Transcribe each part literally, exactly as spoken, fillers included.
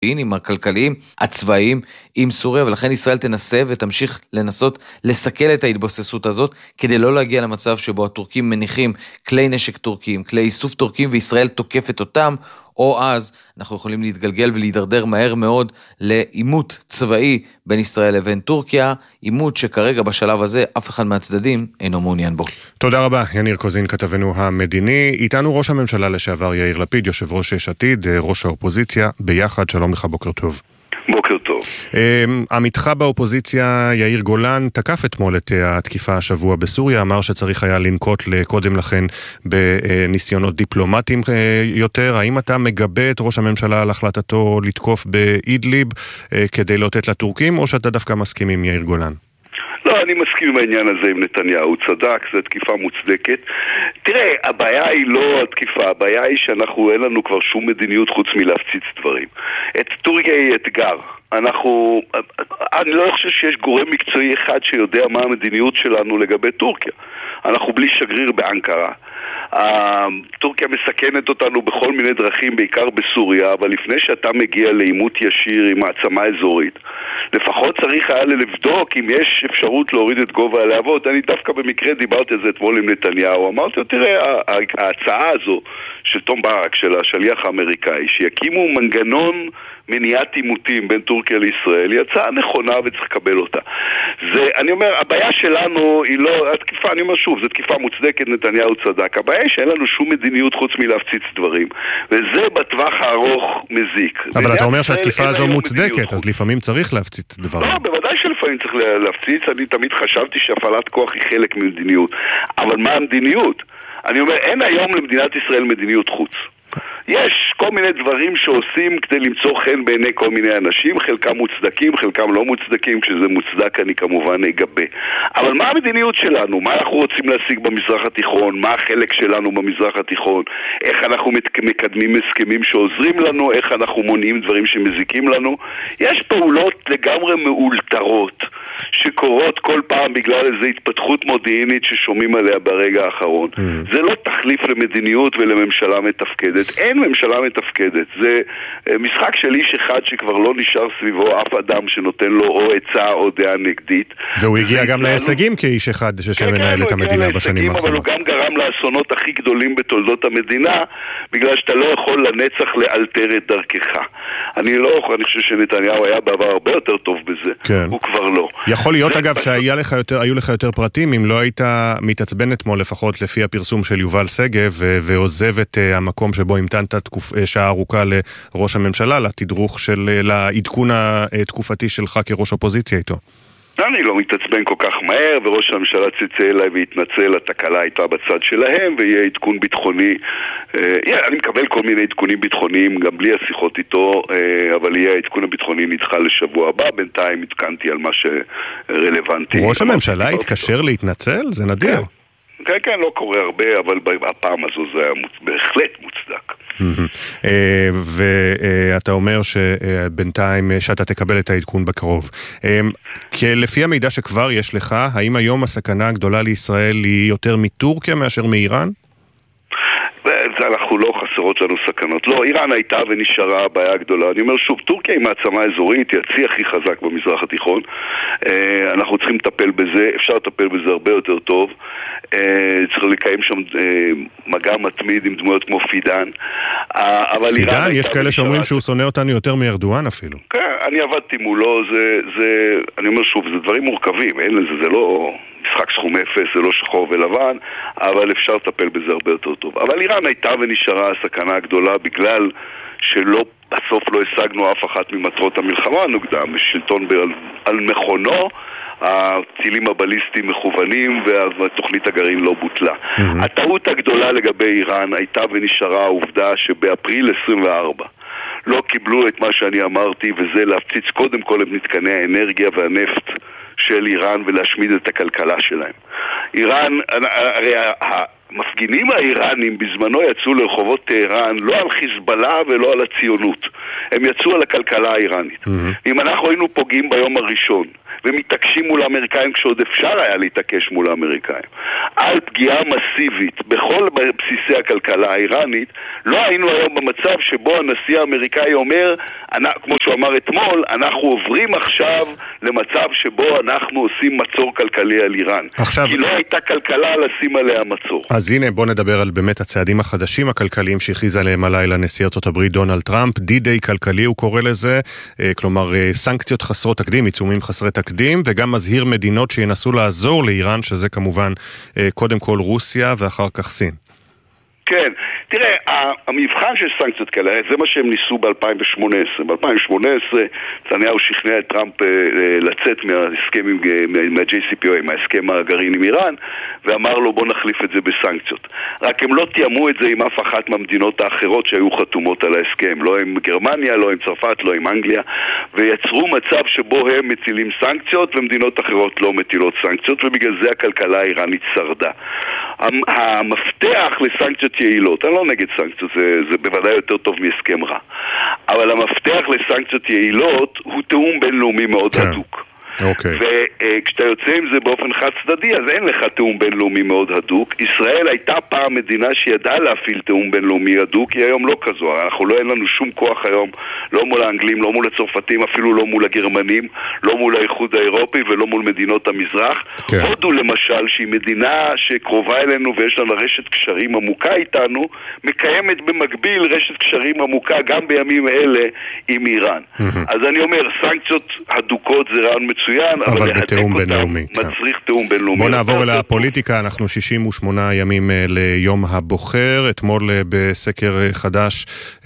עם הכלכליים, הצבאיים, עם סוריה, ולכן ישראל תנסה ותמשיך לנסות לסכל את ההתבססות הזאת, כדי לא להגיע למצב שבו הטורקים מניחים כלי נשק טורקים, כלי איסוף טורקים, וישראל תוקפת אותם, או אז אנחנו יכולים להתגלגל ולהידרדר מהר מאוד לעימות צבאי בין ישראל לבין טורקיה, עימות שכרגע בשלב הזה אף אחד מהצדדים אינו מעוניין בו. תודה רבה, יניר קוזין, כתבנו המדיני. איתנו ראש הממשלה לשעבר יאיר לפיד, יושב ראש יש עתיד, ראש האופוזיציה, ביחד. שלום לך, בוקר טוב. בוקר טוב. עמיתך באופוזיציה יאיר גולן תקף אתמול את התקיפה השבוע בסוריה, אמר שצריך היה לנקוט קודם לכן בניסיונות דיפלומטיים יותר. האם אתה מגבה את ראש הממשלה על החלטתו לתקוף באידליב כדי לאותת לטורקים, או שאתה דווקא מסכים עם יאיר גולן? לא, אני מסכים עם העניין הזה עם נתניהו, הוא צדק, זו תקיפה מוצדקת. תראה, הבעיה היא לא התקיפה, הבעיה היא שאנחנו, אין לנו כבר שום מדיניות חוץ מלהפציץ דברים. את טורקיה היא אתגר. אנחנו, אני לא חושב שיש גורם מקצועי אחד שיודע מה המדיניות שלנו לגבי טורקיה. אנחנו בלי שגריר באנקרה. טורקיה מסכנת אותנו בכל מיני דרכים, בעיקר בסוריה, אבל לפני שאתה מגיע לעימות ישיר עם מעצמה אזורית, לפחות צריך היה לבדוק אם יש אפשרות להוריד את גובה הלהבות. אני דווקא במקרה דיברתי על זה אתמול עם נתניהו, אמרתי לו, תראה, ההצעה הזו של תום ברק, של השליח האמריקאי, שיקימו מנגנון מניעת עימותים בין טורקיה לישראל, היא הצעה נכונה וצריך לקבל אותה. זה, אני אומר, הבעיה שלנו היא לא, התקיפה, אני אומר שוב, זו תקיפה מוצדקת, נתניהו צדק. הבעיה היא שאין לנו שום מדיניות חוץ מלהפציץ דברים, וזה בטווח הארוך מזיק. אבל אתה אומר שהתקיפה הזו מוצדקת, אז לפעמים צריך להפציץ דברים. לא, בוודאי שלפעמים צריך להפציץ, אני תמיד חשבתי שהפעלת כוח היא חלק ממדיניות. אבל מה המדיניות? אני אומר, אין היום למדינת ישראל מדיניות חוץ. יש כל מיני דברים שעושים כדי למצוא חן בעיני כל מיני אנשים, חלקם מוצדקים, חלקם לא מוצדקים. כשזה מוצדק אני כמובן אגבה. אבל מה המדיניות שלנו? מה אנחנו רוצים להשיג במזרח התיכון? מה החלק שלנו במזרח התיכון? איך אנחנו מקדמים הסכמים שעוזרים לנו? איך אנחנו מונעים דברים שמזיקים לנו? יש פעולות לגמרי מאולתרות שקורות כל פעם בגלל איזו התפתחות מודיעינית ששומעים עליה ברגע האחרון. Mm. זה לא תחליף למדיניות ולממשלה מתפקדת. אין ממשלה מתפקדת. זה משחק של איש אחד שכבר לא נשאר סביבו אף אדם שנותן לו או עצה או דעה נגדית. והוא הגיע גם להישגים כאיש אחד שמנהל את המדינה בשנים האחרונות. אבל הוא גם גרם לאסונות הכי גדולים בתולדות המדינה, בגלל שאתה לא יכול לנצח לאלתר את דרכך. אני לא יכול, אני חושב שנתניהו היה בעבר הרבה יותר טוב בזה. כן. הוא כבר לא. יכול להיות אגב שהיו לך יותר, היו לך יותר פרטים אם לא היית מתעצבן אתמול לפחות לפי הפרסום של יובל סגב ועוזב את המקום שבו המתנת שעה ארוכה לראש הממשלה, לתדרוך של, לעדכון התקופתי שלך כראש אופוזיציה איתו. אני לא מתעצבן כל כך מהר, וראש הממשלה צלצל אליי והתנצל, התקלה הייתה בצד שלהם, ויהיה עדכון ביטחוני. אני מקבל כל מיני עדכונים ביטחוניים, גם בלי השיחות איתו, אבל יהיה העדכון הביטחוני נדחה לשבוע הבא, בינתיים התקנתי על מה שרלוונטי. ראש הממשלה התקשר להתנצל? זה נדיר. כן, כן, לא קורה הרבה, אבל הפעם הזו זה היה בהחלט מוצדק. ואתה אומר שבינתיים שאתה תקבל את העדכון בקרוב. כי לפי המידע שכבר יש לך, האם היום הסכנה הגדולה לישראל היא יותר מטורקיה מאשר מאיראן? אנחנו לא חסרות לנו סכנות. לא, איראן הייתה ונשארה הבעיה הגדולה. אני אומר שוב, טורקיה היא מעצמה אזורית, היא הצי הכי חזק במזרח התיכון. אנחנו צריכים לטפל בזה, אפשר לטפל בזה הרבה יותר טוב. צריך לקיים שם מגע מתמיד עם דמויות כמו פידן. פידן? יש כאלה שאומרים שהוא שונא אותנו יותר מארדואן אפילו. כן, אני עבדתי מולו, זה, אני אומר שוב, זה דברים מורכבים, אין לזה, זה לא משחק סכום אפס, זה לא שחור ולבן, אבל אפשר לטפל בזה הרבה יותר טוב. אבל איראן הייתה ונשארה הסכנה הגדולה בגלל שלא, בסוף לא השגנו אף אחת ממטרות המלחמה הנוגדם, שלטון על מכונו, הטילים הבליסטיים מכוונים והתוכנית הגרעין לא בוטלה. Mm-hmm. הטעות הגדולה לגבי איראן הייתה ונשארה העובדה שבאפריל עשרים וארבע לא קיבלו את מה שאני אמרתי, וזה להפציץ קודם כל את מתקני האנרגיה והנפט של איראן ולהשמיד את הכלכלה שלהם. איראן, הרי המפגינים האיראנים בזמנו יצאו לרחובות טהרן לא על חיזבאללה ולא על הציונות. הם יצאו על הכלכלה האיראנית. Mm-hmm. אם אנחנו היינו פוגעים ביום הראשון ומתעקשים מול האמריקאים כשעוד אפשר היה להתעקש מול האמריקאים על פגיעה מסיבית בכל בסיסי הכלכלה האיראנית, לא היינו היום במצב שבו הנשיא האמריקאי אומר, כמו שהוא אמר אתמול, אנחנו עוברים עכשיו למצב שבו אנחנו עושים מצור כלכלי על איראן. עכשיו... כי לא הייתה כלכלה לשים עליה מצור. אז הנה בוא נדבר על באמת הצעדים החדשים הכלכליים שהכריז עליהם הלילה נשיא ארצות הברית דונלד טראמפ. די-דיי כלכלי הוא קורא לזה, כלומר סנקציות חסרות תקדים, עיצומים חסרי תקדים, וגם מזהיר מדינות שינסו לעזור לאיראן, שזה כמובן קודם כל רוסיה ואחר כך סין. כן, תראה, המבחן של סנקציות כאלה, זה מה שהם ניסו ב-אלפיים ושמונה עשרה. ב-אלפיים ושמונה עשרה נתניהו שכנע את טראמפ לצאת מההסכם מה-ג'יי סי פי או, מההסכם הגרעין עם איראן, ואמר לו בוא נחליף את זה בסנקציות. רק הם לא תיאמו את זה עם אף אחת מהמדינות האחרות שהיו חתומות על ההסכם, לא עם גרמניה, לא עם צרפת, לא עם אנגליה, ויצרו מצב שבו הם מטילים סנקציות ומדינות אחרות לא מטילות סנקציות, ובגלל זה הכלכלה האיראנית שרדה. המפתח לסנקציות יעילות, אני לא נגד סנקציות, זה, זה בוודאי יותר טוב מהסכם רע, אבל המפתח לסנקציות יעילות הוא תאום בינלאומי מאוד הדוק. אוקיי. וכשאתה יוצא עם זה באופן חד צדדי, אז אין לך תאום בינלאומי מאוד הדוק. ישראל הייתה פעם מדינה שידעה להפעיל תאום בינלאומי הדוק, היא היום לא כזו. אנחנו לא, אין לנו שום כוח היום, לא מול האנגלים, לא מול הצרפתים, אפילו לא מול הגרמנים, לא מול האיחוד האירופי ולא מול מדינות המזרח. כן. הודו למשל, שהיא מדינה שקרובה אלינו ויש לה רשת קשרים עמוקה איתנו, מקיימת במקביל רשת קשרים עמוקה גם בימים אלה עם איראן. Mm-hmm. אז אני אומר, סנקציות הדוקות זה רעיון מצוין, אבל, אבל בתאום בינלאומי. מצריך כן. תאום בינלאומי. בוא נעבור אל הפוליטיקה, אנחנו שישים ושמונה ימים ליום הבוחר, אתמול בסקר חדש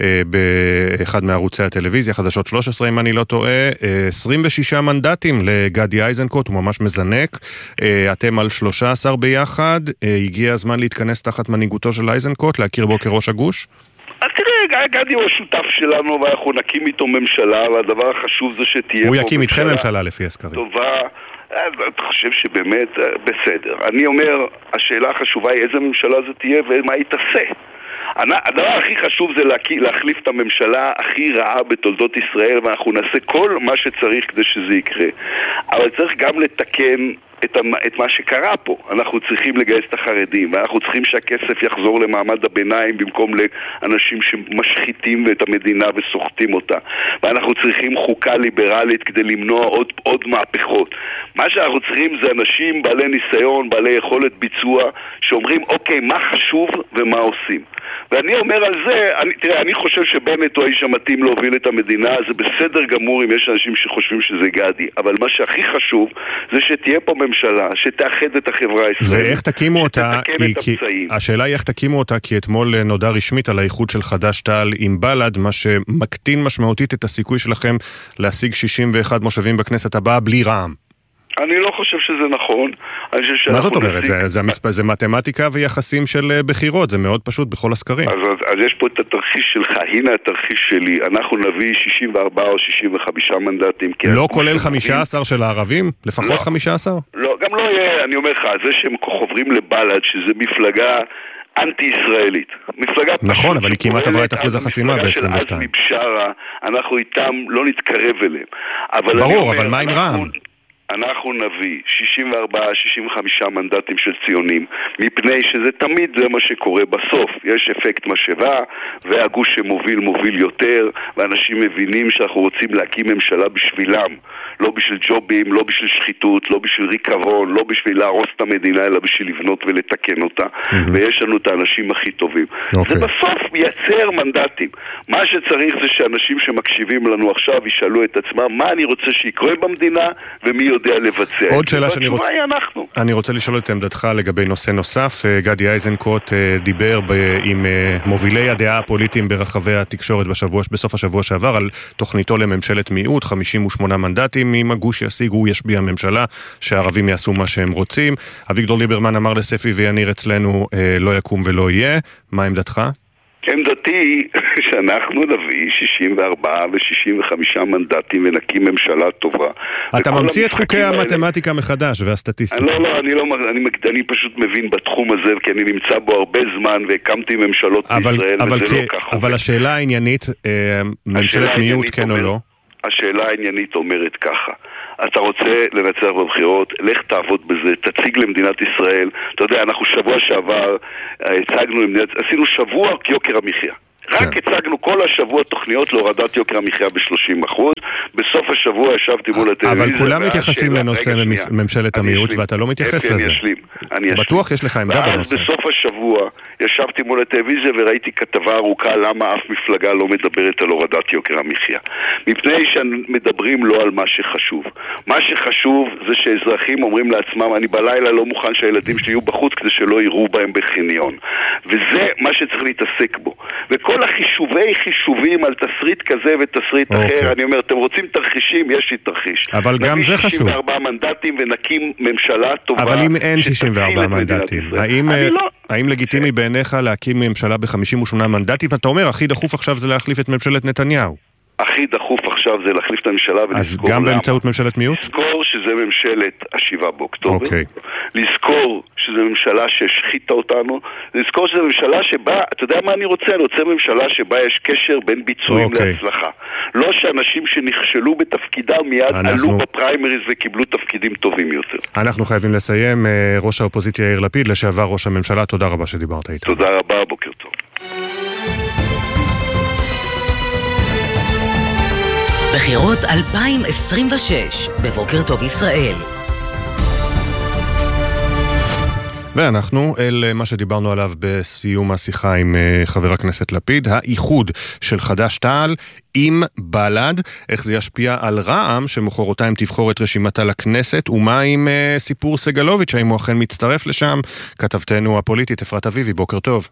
באחד מערוצי הטלוויזיה, חדשות שלוש עשרה אם אני לא טועה, עשרים ושישה מנדטים לגדי איזנקוט, הוא ממש מזנק, אתם על שלושה עשר ביחד, הגיע הזמן להתכנס תחת מנהיגותו של איזנקוט, להכיר בו כראש הגוש? אז תראה, גדי הוא השותף שלנו ואנחנו נקים איתו ממשלה, והדבר החשוב זה שתהיה פה ממשלה. הוא יקים איתכם ממשלה לפי הסקרים. טובה, אתה חושב שבאמת בסדר. אני אומר, השאלה החשובה היא איזה ממשלה זה תהיה ומה היא תעשה. הדבר הכי חשוב זה להחליף את הממשלה הכי רעה בתולדות ישראל, ואנחנו נעשה כל מה שצריך כדי שזה יקרה. אבל צריך גם לתקן את, את מה שקרה פה. אנחנו צריכים לגייס את החרדים, ואנחנו צריכים שהכסף יחזור למעמד הביניים במקום לאנשים שמשחיתים את המדינה וסוחטים אותה. ואנחנו צריכים חוקה ליברלית כדי למנוע עוד, עוד מהפכות. מה שאנחנו צריכים זה אנשים בעלי ניסיון, בעלי יכולת ביצוע, שאומרים אוקיי, מה חשוב ומה עושים. ואני אומר על זה, אני, תראה, אני חושב שבנט הוא האיש המתאים להוביל את המדינה, זה בסדר גמור אם יש אנשים שחושבים שזה גדי, אבל מה שהכי חשוב זה שתהיה פה ממשלה, שתאחד את החברה הישראלית. ואיך תקימו אותה, כי, השאלה היא איך תקימו אותה, כי אתמול נודע רשמית על האיחוד של חד"ש תע"ל עם בל"ד, מה שמקטין משמעותית את הסיכוי שלכם להשיג שישים ואחד מושבים בכנסת הבאה בלי רע"מ. אני לא חושב שזה נכון. מה זאת אומרת? נסיק... זה, זה, המספ... זה מתמטיקה ויחסים של בחירות, זה מאוד פשוט בכל הסקרים. אז, אז, אז יש פה את התרחיש שלך, הנה התרחיש שלי, אנחנו נביא שישים וארבעה או שישים וחמישה מנדטים. לא כולל חמישה עשר של הערבים? לפחות לא, חמישה עשר? לא, גם לא יהיה, אני אומר לך, זה שהם חוברים לבל"ד, שזה מפלגה אנטי-ישראלית. נכון, אבל היא כמעט עברה את אחוז החסימה ב-עשרים ושתיים. מפלגה של עזמי בשארה, אנחנו איתם לא נתקרב אליהם. אבל ברור, אבל מה עם רע"מ? אנחנו נביא שישים וארבעה שישים וחמישה מנדטים של ציונים, מפני שזה תמיד זה מה שקורה בסוף. יש אפקט משאבה, והגוש שמוביל מוביל יותר, ואנשים מבינים שאנחנו רוצים להקים ממשלה בשבילם, לא בשביל ג'ובים, לא בשביל שחיתות, לא בשביל ריקבון, לא בשביל להרוס את המדינה, אלא בשביל לבנות ולתקן אותה. Mm-hmm. ויש לנו את האנשים הכי טובים. Okay. זה בסוף מייצר מנדטים. מה שצריך זה שאנשים שמקשיבים לנו עכשיו ישאלו את עצמם, מה אני רוצה שיקרה במדינה, ומי יודע לבצע. עוד שאלה שאני רוצה... אני רוצה לשאול את עמדתך לגבי נושא נוסף. גדי איזנקוט דיבר עם מובילי הדעה הפוליטיים ברחבי התקשורת בשבוע, בסוף השבוע שעבר על תוכניתו לממשלת מיעוט, חמישים ושמונה מנדטים, אם הגוש ישיגו הוא ישביע ממשלה, שהערבים יעשו מה שהם רוצים. אביגדור ליברמן אמר לספי ויניר אצלנו לא יקום ולא יהיה. מה עמדתך? עמדתי שאנחנו נביא שישים וארבעה ושישים וחמישה מנדטים ונקים ממשלה טובה. אתה ממציא את חוקי המתמטיקה מחדש והסטטיסטיקה. לא, לא, אני לא, אני, אני פשוט מבין בתחום הזה, כי אני נמצא בו הרבה זמן והקמתי ממשלות בישראל, וזה לא כך. אבל השאלה העניינית, ממשלת מיעוט כן או לא? השאלה העניינית אומרת ככה, אתה רוצה לנצח בבחירות, לך תעבוד בזה, תציג למדינת ישראל. אתה יודע, אנחנו שבוע שעבר הצגנו, עשינו שבוע יוקר המחיה. רק הצגנו כל השבוע תוכניות להורדת יוקר המחיה ב-שלושים אחוז. בסוף השבוע ישבתי מול הטלוויזיה. אבל כולם מתייחסים לנושא ממשלת המיעוט, ואתה לא מתייחס לזה. בטוח יש לך עמדה בנושא. ואז בסוף השבוע ישבתי מול הטלוויזיה וראיתי כתבה ארוכה למה אף מפלגה לא מדברת על הורדת יוקר המחיה. מפני שמדברים לא על מה שחשוב. מה שחשוב זה שאזרחים אומרים לעצמם, אני בלילה לא מוכן שהילדים שלי יהיו בחוץ כדי שלא יראו בהם בחניון. וזה מה שצריך להתעסק בו. וכל החישובי חישובים על תסריט כזה ותסריט אחר, אני אומר, אתם רוצים תרחישים, יש לי תרחיש. אבל גם זה חשוב. שישים וארבעה מנדטים ונקים ממשלה טובה. אבל אם אין שישים וארבעה מנדטים, האם לגיטימי בעיניך להקים ממשלה ב-חמישים ושמונה מנדטים? אתה אומר, הכי דחוף עכשיו זה להחליף את ממשלת נתניהו. הכי דחוף עכשיו זה להחליף את הממשלה ולזכור. אז גם למה. באמצעות ממשלת מיעוט? לזכור שזה ממשלת השבעה באוקטובר. Okay. לזכור שזה ממשלה שהשחיתה אותנו. לזכור שזה ממשלה שבה, אתה יודע מה אני רוצה? אני רוצה ממשלה שבה יש קשר בין ביצועים okay. להצלחה. לא שאנשים שנכשלו בתפקידם מיד אנחנו... עלו בפריימריז וקיבלו תפקידים טובים יותר. אנחנו חייבים לסיים. ראש האופוזיציה יאיר לפיד, לשעבר ראש הממשלה, תודה רבה שדיברת איתנו. תודה רבה, בוקר טוב. בחירות אלפיים עשרים ושש, בבוקר טוב ישראל. ואנחנו אל מה שדיברנו עליו בסיום השיחה עם חבר הכנסת לפיד, האיחוד של חד"ש-תע"ל עם בל"ד, איך זה ישפיע על רע"מ שמחרתיים תבחור את רשימתה לכנסת, ומה עם סיפור סגלוביץ', האם הוא אכן מצטרף לשם? כתבתנו הפוליטית אפרת אביבי, בוקר טוב.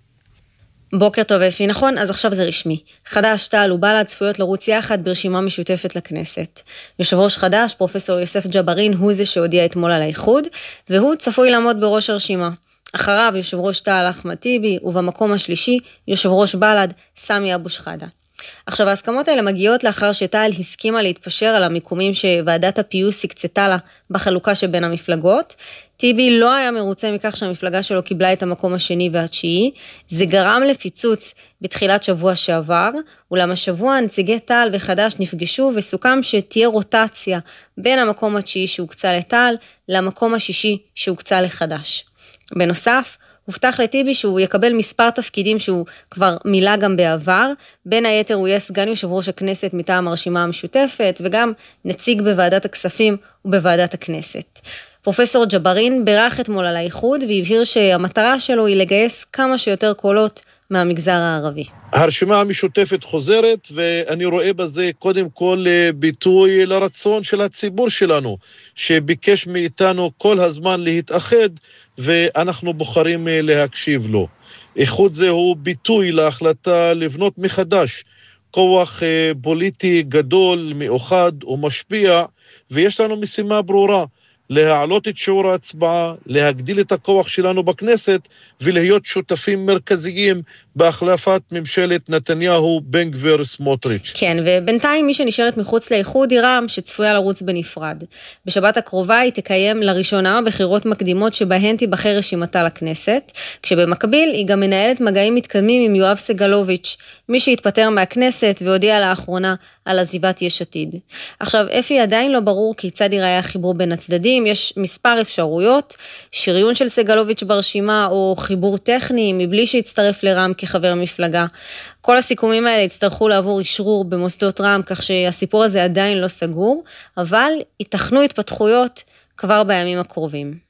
בוקר טוב אפי, נכון, אז עכשיו זה רשמי. חד"ש-תע"ל ובל"ד צפויות לרוץ יחד ברשימה משותפת לכנסת. יושב ראש חד"ש, פרופסור יוסף ג'בארין, הוא זה שהודיע אתמול על האיחוד, והוא צפוי לעמוד בראש הרשימה. אחריו יושב ראש תע"ל אחמד טיבי, ובמקום השלישי יושב ראש בל"ד סמי אבו שחאדה. עכשיו, ההסכמות האלה מגיעות לאחר שתע"ל הסכימה להתפשר על המיקומים שוועדת הפיוס הקצתה לה בחלוקה שבין המפלגות. טיבי לא היה מרוצה מכך שהמפלגה שלו קיבלה את המקום השני והתשיעי. זה גרם לפיצוץ בתחילת שבוע שעבר, אולם השבוע נציגי תע"ל וחד"ש נפגשו וסוכם שתהיה רוטציה בין המקום התשיעי שהוקצה לתע"ל למקום השישי שהוקצה לחד"ש. בנוסף, הובטח לטיבי שהוא יקבל מספר תפקידים שהוא כבר מילא גם בעבר, בין היתר הוא יהיה סגן יושב ראש הכנסת מטעם הרשימה המשותפת, וגם נציג בוועדת הכספים ובוועדת הכנסת. פרופסור ג'בארין בירך אתמול על האיחוד, והבהיר שהמטרה שלו היא לגייס כמה שיותר קולות מהמגזר הערבי. הרשימה המשותפת חוזרת, ואני רואה בזה קודם כל ביטוי לרצון של הציבור שלנו, שביקש מאיתנו כל הזמן להתאחד, ואנחנו בוחרים להקשיב לו. איחוד זה הוא ביטוי להחלטה לבנות מחדש כוח פוליטי גדול, מאוחד ומשפיע, ויש לנו משימה ברורה, להעלות את שיעור ההצבעה, להגדיל את הכוח שלנו בכנסת, ולהיות שותפים מרכזיים בהחלפת ממשלת נתניהו, בן גביר, סמוטריץ'. כן, ובינתיים מי שנשארת מחוץ לאיחוד היא רע"מ, שצפויה לרוץ בנפרד. בשבת הקרובה היא תקיים לראשונה בחירות מקדימות שבהן תיבחר רשימתה לכנסת, כשבמקביל היא גם מנהלת מגעים מתקדמים עם יואב סגלוביץ', מי שהתפטר מהכנסת והודיע לאחרונה על עזיבת יש עתיד. עכשיו, אפי עדיין לא ברור כיצד ייראה החיבור בין הצדדים, יש מספר אפשרויות, שריון של סגלוביץ' ברשימה או חיבור טכני מבלי שיצטרף לרע"מ כחבר מפלגה. כל הסיכומים האלה יצטרכו לעבור אישרור במוסדות רע"מ, כך שהסיפור הזה עדיין לא סגור, אבל ייתכנו התפתחויות כבר בימים הקרובים.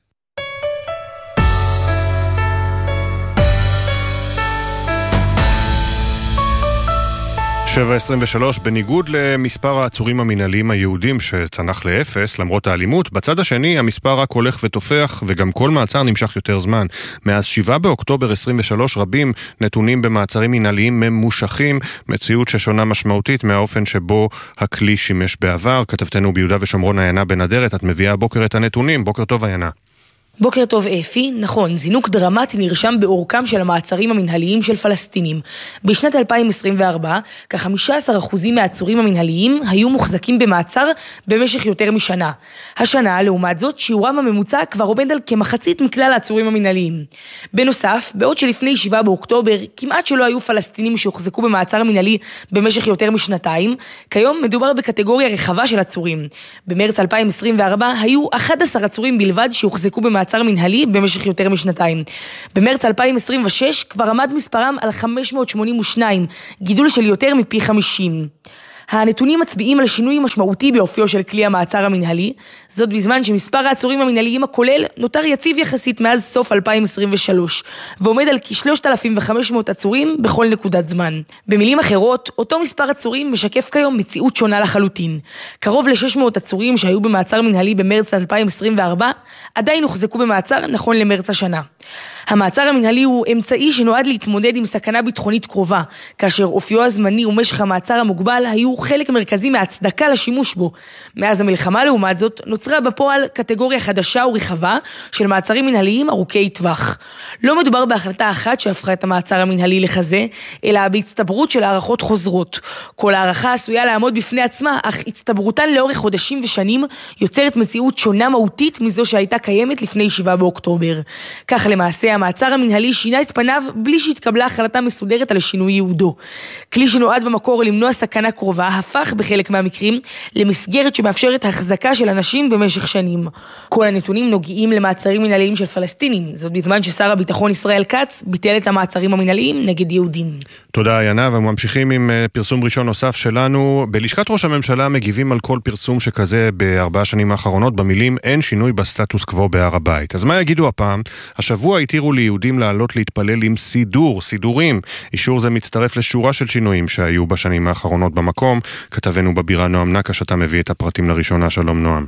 שבע עשרים ושלוש, בניגוד למספר העצורים המנהליים היהודים שצנח לאפס, למרות האלימות, בצד השני המספר רק הולך ותופח, וגם כל מעצר נמשך יותר זמן. מאז שבעה באוקטובר עשרים ושלוש רבים נתונים במעצרים מנהליים ממושכים, מציאות ששונה משמעותית מהאופן שבו הכלי שימש בעבר. כתבתנו ביהודה ושומרון עיינה בן אדרת, את מביאה הבוקר את הנתונים. בוקר טוב עיינה. בוקר טוב אפי, נכון, זינוק דרמטי נרשם באורכם של המעצרים המנהליים של פלסטינים. בשנת אלפיים עשרים וארבע, כ-חמישה עשר אחוז מהעצורים המנהליים היו מוחזקים במעצר במשך יותר משנה. השנה, לעומת זאת, שיעורם הממוצע כבר עומד על כמחצית מכלל העצורים המנהליים. בנוסף, בעוד שלפני שבעה באוקטובר, כמעט שלא היו פלסטינים שהוחזקו במעצר מנהלי במשך יותר משנתיים, כיום מדובר בקטגוריה רחבה של עצורים. במרץ אלפיים עשרים וארבע היו אחד עשר עצורים בלבד שהוחזקו במעצר מעצר מנהלי במשך יותר משנתיים. במרץ אלפיים עשרים ושש כבר עמד מספרם על חמש מאות שמונים ושתיים, גידול של יותר מפי חמישים. הנתונים מצביעים על שינוי משמעותי באופיו של כלי המעצר המנהלי, זאת בזמן שמספר העצורים המנהליים הכולל נותר יציב יחסית מאז סוף אלפיים עשרים ושלוש, ועומד על כ-שלושת אלפים וחמש מאות עצורים בכל נקודת זמן. במילים אחרות, אותו מספר עצורים משקף כיום מציאות שונה לחלוטין. קרוב ל-שש מאות עצורים שהיו במעצר מנהלי במרץ אלפיים עשרים וארבע, עדיין הוחזקו במעצר נכון למרץ השנה. המעצר המנהלי הוא אמצעי שנועד להתמודד עם סכנה ביטחונית קרובה, כאשר אופיו הזמני ומשך המעצר המוגבל היו חלק מרכזי מהצדקה לשימוש בו. מאז המלחמה לעומת זאת נוצרה בפועל קטגוריה חדשה ורחבה של מעצרים מנהליים ארוכי טווח. לא מדובר בהחלטה אחת שהפכה את המעצר המנהלי לכזה, אלא בהצטברות של הערכות חוזרות. כל הערכה עשויה לעמוד בפני עצמה, אך הצטברותן לאורך חודשים ושנים יוצרת מציאות שונה מהותית מזו שהייתה קיימת לפני שבעה באוקטובר. כך למעשה המעצר המנהלי שינה את פניו בלי שהתקבלה החלטה מסודרת על שינוי ייעודו. כלי שנועד במקור למנוע סכנה קרובה הפך בחלק מהמקרים למסגרת שמאפשרת החזקה של אנשים במשך שנים. כל הנתונים נוגעים למעצרים מנהליים של פלסטינים, זאת בזמן ששר הביטחון ישראל כץ ביטל את המעצרים המנהליים נגד יהודים. תודה ינה, וממשיכים עם פרסום ראשון נוסף שלנו. בלשכת ראש הממשלה מגיבים על כל פרסום שכזה בארבע השנים האחרונות במילים אין שינוי בסטטוס קוו בהר הבית. אז מה יגידו הפעם? השבוע התירו ליהודים לעלות להתפלל עם סידור, סידורים. אישור זה מצטרף לשורה של שינויים שהיו בשנים האחרונות במקום. כתבנו בבירה נועם נקש, אתה מביא את הפרטים לראשונה. שלום נועם.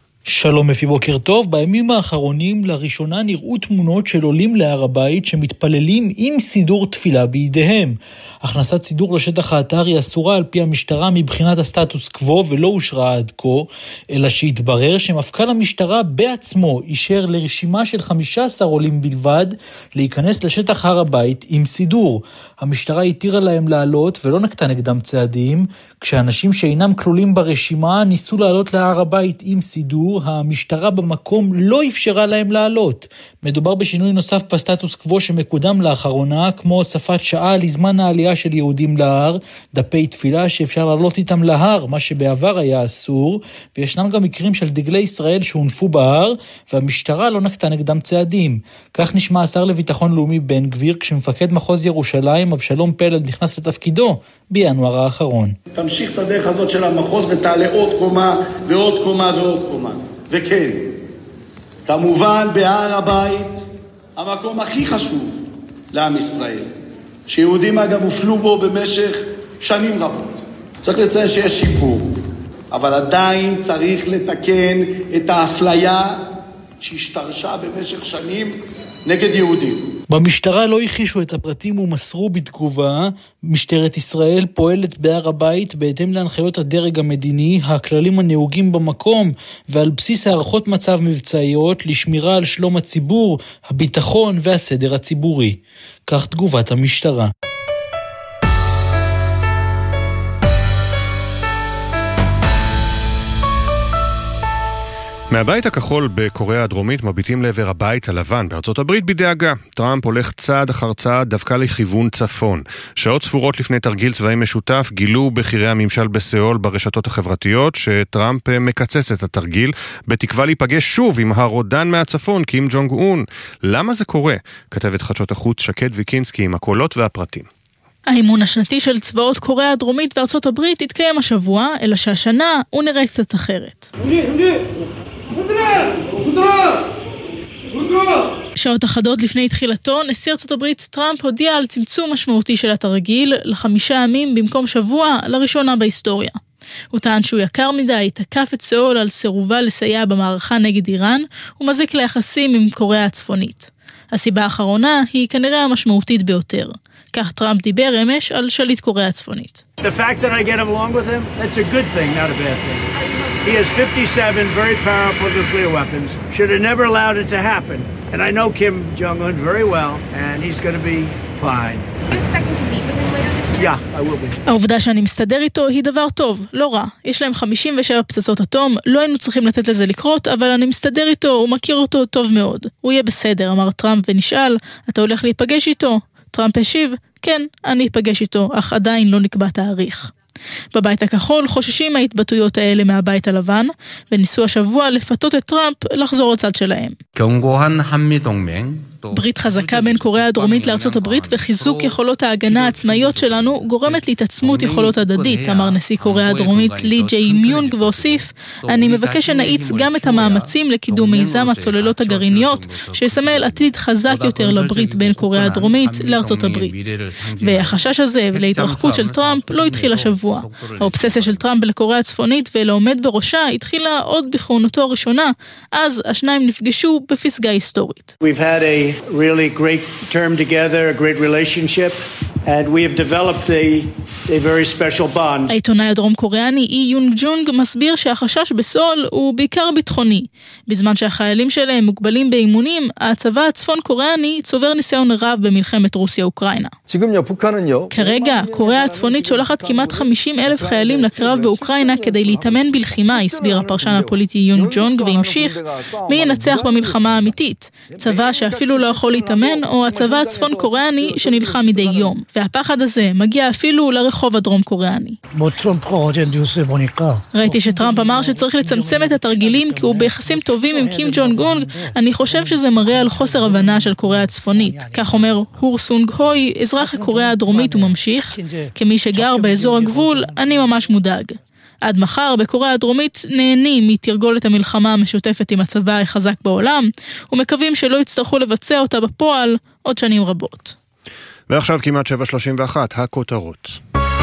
שלום אפי, בוקר טוב. בימים האחרונים לראשונה נראו תמונות של עולים להר הבית שמתפללים עם סידור תפילה בידיהם. הכנסת סידור לשטח האתר היא אסורה על פי המשטרה מבחינת הסטטוס קוו ולא אושרה עד כה, אלא שהתברר שמפכ"ל המשטרה בעצמו אישר לרשימה של חמישה עשר עולים בלבד להיכנס לשטח הר הבית עם סידור. המשטרה התירה להם לעלות ולא נקטה נגדם צעדים, כשאנשים שאינם כלולים ברשימה ניסו לעלות להר הבית עם סידור, המשטרה במקום לא אפשרה להם לעלות. מדובר בשינוי נוסף בסטטוס קוו שמקודם לאחרונה, כמו הוספת שעה לזמן העלייה של יהודים להר, דפי תפילה שאפשר לעלות איתם להר, מה שבעבר היה אסור, וישנם גם מקרים של דגלי ישראל שהונפו בהר, והמשטרה לא נקטה נגדם צעדים. כך נשמע השר לביטחון לאומי בן גביר, כשמפקד מחוז ירושלים, אבשלום פלד, נכנס לתפקידו בינואר האחרון. תמשיך את הדרך הזאת של המחוז ותעלה עוד קומה ועוד קומה ועוד קומה. וכן, כמובן בהר הבית, המקום הכי חשוב לעם ישראל, שיהודים אגב הופלו בו במשך שנים רבות. צריך לציין שיש שיפור, אבל עדיין צריך לתקן את האפליה שהשתרשה במשך שנים נגד יהודים. במשטרה לא הכישו את הפרטים ומסרו בתגובה. משטרת ישראל פועלת בהר הבית בהתאם להנחיות הדרג המדיני, הכללים הנהוגים במקום, ועל בסיס הערכות מצב מבצעיות לשמירה על שלום הציבור, הביטחון והסדר הציבורי. כך תגובת המשטרה. מהבית הכחול בקוריאה הדרומית מביטים לעבר הבית הלבן בארצות הברית בדאגה. טראמפ הולך צעד אחר צעד דווקא לכיוון צפון. שעות ספורות לפני תרגיל צבאי משותף גילו בחירי הממשל בסיאול ברשתות החברתיות שטראמפ מקצץ את התרגיל בתקווה להיפגש שוב עם הרודן מהצפון קים ג'ונג און. למה זה קורה? כתבת חדשות החוץ שקד ויקינסקי עם הקולות והפרטים. האימון השנתי של צבאות קוריאה הדרומית וארצות הברית התקיים השבוע, אלא שהשנה הוא נראה קצת אחרת. שעות אחדות לפני תחילתו, נשיא ארצות הברית טראמפ הודיע על צמצום משמעותי של התרגיל לחמישה ימים במקום שבוע, לראשונה בהיסטוריה. הוא טען שהוא יקר מדי, תקף את סאול על סירובה לסייע במערכה נגד איראן, ומזיק ליחסים עם קוריאה הצפונית. הסיבה האחרונה היא כנראה המשמעותית ביותר. כך טראמפ דיבר אמש על שליט קוריאה הצפונית. The fact that I get along with him, that's a good thing, not a bad thing. He has fifty-seven very powerful nuclear weapons. Should have never allowed it to happen. And I know Kim Jong-un very well, and he's going to be fine. Are you expecting to meet with him later this year? Yeah, I will be. העובדה שאני מסתדר איתו היא דבר טוב, לא רע. יש להם חמישים ושבע פצצות אטום, לא היינו צריכים לתת לזה לקרות, אבל אני מסתדר איתו, הוא מכיר אותו טוב מאוד. הוא יהיה בסדר, אמר טראמפ ונשאל, אתה הולך להיפגש איתו? טראמפ השיב, כן, אני אפגש איתו, אך עדיין לא נקבע תאריך. בבית הכחול חוששים מההתבטאויות האלה מהבית הלבן, וניסו השבוע לפתות את טראמפ לחזור לצד שלהם. ברית חזקה בין קוריאה הדרומית לארצות הברית וחיזוק יכולות ההגנה העצמאיות שלנו גורמת להתעצמות יכולות הדדית, אמר נשיא קוריאה הדרומית לי ג'יי מיונג והוסיף, אני מבקש שנאיץ גם את המאמצים לקידום מיזם הצוללות הגרעיניות, שיסמל עתיד חזק יותר לברית בין קוריאה הדרומית לארצות הברית. והחשש הזה להתרחקות של טראמפ לא התחיל השבוע. האובססיה של טראמפ לקוריאה הצפונית ולעומד בראשה התחילה עוד בכהונתו הראשונה, אז השניים נפגשו בפסגה היסטורית. We've had a really great term together, a great relationship, and we have developed a, a very special bond. העיתונאי הדרום קוריאני אי יונג ג'ונג מסביר שהחשש בסול הוא בעיקר ביטחוני. בזמן שהחיילים שלהם מוגבלים באימונים, הצבא הצפון קוריאני צובר ניסיון רב במלחמת רוסיה-אוקראינה. כרגע, קוריאה הצפונית שולחת כמעט חמישים אלף חיילים לקרב באוקראינה כדי להתאמן בלחימה, הסביר הפרשן הפוליטי יונג ג'ונג, והמשיך, מי ינצח במלחמה האמיתית? צבא שאפילו לא יכול להתאמן, או הצבא הצפון קוריאני שנלחם מדי יום. והפחד הזה מגיע אפילו לרחוב הדרום קוריאני. ראיתי שטראמפ אמר שצריך לצמצם את התרגילים כי הוא ביחסים טובים עם קים ג'ונג און. אני חושב שזה מראה על חוסר הבנה של קוריאה הצפונית. כך אומר הור סונג הוי, אזרח קוריאה הדרומית, וממשיך, כמי שגר באזור הגבול, אני ממש מודאג. עד מחר בקוריאה הדרומית נהנים מתרגולת המלחמה המשותפת עם הצבא החזק בעולם, ומקווים שלא יצטרכו לבצע אותה בפועל עוד שנים רבות. ועכשיו כמעט שבע שלושים ואחת, הכותרות.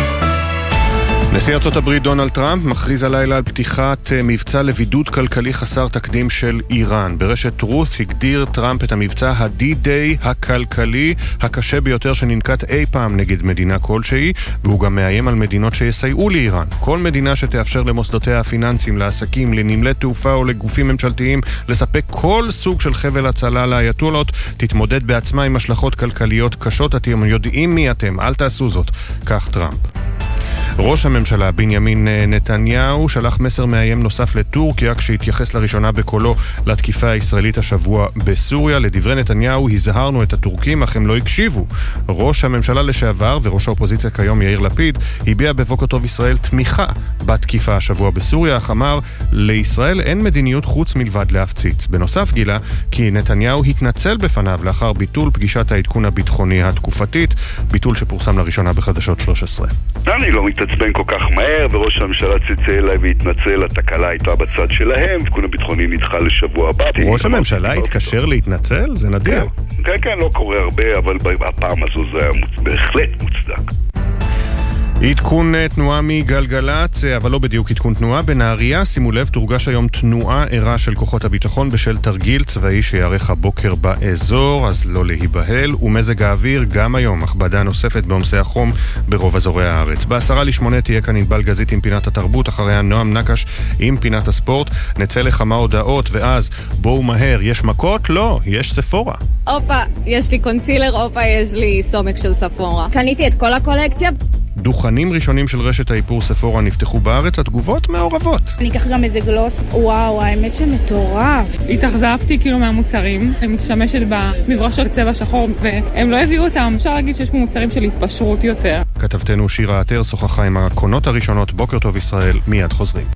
נשיא ארצות הברית דונלד טראמפ מכריז הלילה על פתיחת מבצע לבידוד כלכלי חסר תקדים של איראן. ברשת רות הגדיר טראמפ את המבצע ה-D-Day הכלכלי הקשה ביותר שננקט אי פעם נגד מדינה כלשהי, והוא גם מאיים על מדינות שיסייעו לאיראן. כל מדינה שתאפשר למוסדותיה הפיננסיים, לעסקים, לנמלי תעופה או לגופים ממשלתיים לספק כל סוג של חבל הצלה לאייתולות, תתמודד בעצמה עם השלכות כלכליות קשות. אתם יודעים מי אתם, אל תעשו זאת, כך טראמפ. ראש הממשלה בנימין נתניהו שלח מסר מאיים נוסף לטורקיה כשהתייחס לראשונה בקולו לתקיפה הישראלית השבוע בסוריה. לדברי נתניהו, הזהרנו את הטורקים אך הם לא הקשיבו. ראש הממשלה לשעבר וראש האופוזיציה כיום יאיר לפיד הביע בבוקר טוב ישראל תמיכה בתקיפה השבוע בסוריה, אך אמר לישראל אין מדיניות חוץ מלבד להפציץ. בנוסף גילה כי נתניהו התנצל בפניו לאחר ביטול פגישת העדכון הביטחוני התקופתית, ביטול שפורסם לראשונה בחדשות שלוש עשרה. אני לא מתעצבן כל כך מהר, וראש הממשלה צלצל אליי והתנצל, התקלה הייתה בצד שלהם, העדכון הביטחוני נדחה לשבוע הבא. ראש הממשלה התקשר להתנצל? זה נדיר. כן, כן, לא קורה הרבה, אבל הפעם הזו זה היה בהחלט מוצדק. עדכון תנועה מגלגלץ, אבל לא בדיוק עדכון תנועה. בנהריה, שימו לב, תורגש היום תנועה ערה של כוחות הביטחון בשל תרגיל צבאי שיערך הבוקר באזור, אז לא להיבהל. ומזג האוויר גם היום, הכבדה נוספת בעומסי החום ברוב אזורי הארץ. בעשרה לשמונה תהיה כאן ענבל גזית עם פינת התרבות, אחריה נועם נקש עם פינת הספורט. נצא לכמה הודעות ואז בואו מהר, יש מכות? לא, יש ספורה. אופה, יש לי קונסילר, אופה, יש לי סומק של ספורה. קניתי את כל הקולקציה. דוכנים ראשונים של רשת האיפור ספורה נפתחו בארץ, התגובות מעורבות. אני אקח גם איזה גלוס, וואו, האמת שמטורף. התאכזבתי כאילו מהמוצרים, אני משתמשת במברשות צבע שחור והם לא הביאו אותם, אפשר להגיד שיש פה מוצרים של התפשרות יותר. כתבתנו שירה עטר שוחחה עם הקונות הראשונות. בוקר טוב ישראל, מיד חוזרים.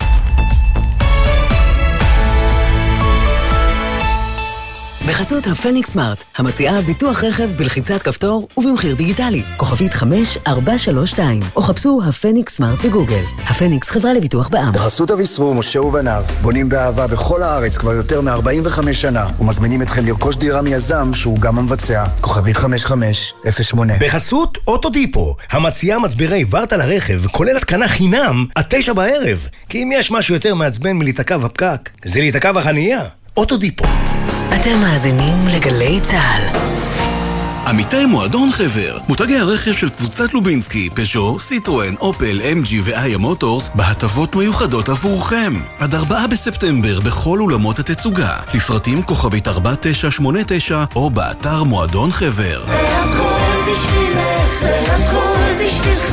בחסות הפניקס סמארט, המציעה ביטוח רכב בלחיצת כפתור ובמחיר דיגיטלי. כוכבית חמש ארבע שלוש שתיים, או חפשו הפניקס סמארט בגוגל. הפניקס חברה לביטוח בע"מ. בחסות אביסרו, משה ובניו, בונים באהבה בכל הארץ כבר יותר מ-ארבעים וחמש שנה, ומזמינים אתכם לרכוש דירה מיזם שהוא גם המבצע. כוכבית חמש חמש אפס שמונה. בחסות אוטודיפו, המציעה מצברי ורטה לרכב, כולל התקנה חינם עד תשע בערב. כי אם יש משהו יותר מעצבן מלהיתקע בפקק, זה להיתקע בחנייה. אוטודיפו. אתם מאזינים לגלי צהל. עמיתי מועדון חבר, מותגי הרכב של קבוצת לובינסקי, פז'ו, סיטרואן, אופל, אם ג'י ואיה מוטורס בהטבות מיוחדות עבורכם. עד ארבעה בספטמבר בכל אולמות התצוגה. לפרטים כוכבית ארבע תשע שמונה תשע או באתר מועדון חבר. זה הכל בשבילך, זה הכל בשבילך,